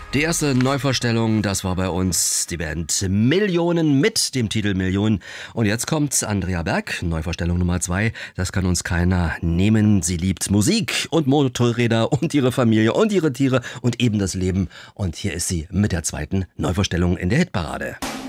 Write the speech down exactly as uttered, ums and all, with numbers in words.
Die erste Neuvorstellung, das war bei uns die Band Millionen mit dem Titel Millionen. Und jetzt kommt Andrea Berg, Neuvorstellung Nummer zwei. Das kann uns keiner nehmen. Sie liebt Musik und Motorräder und ihre Familie und ihre Tiere und eben das Leben. Und hier ist sie mit der zweiten Neuvorstellung in der Hitparade.